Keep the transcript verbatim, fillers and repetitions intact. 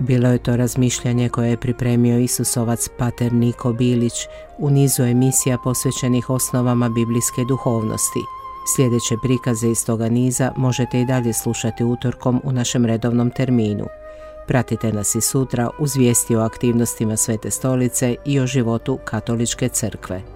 Bilo je to razmišljanje koje je pripremio Isusovac pater Niko Bilić u nizu emisija posvećenih osnovama biblijske duhovnosti. Sljedeće prikaze iz toga niza možete i dalje slušati utorkom u našem redovnom terminu. Pratite nas i sutra uz vijesti o aktivnostima Svete Stolice i o životu Katoličke crkve.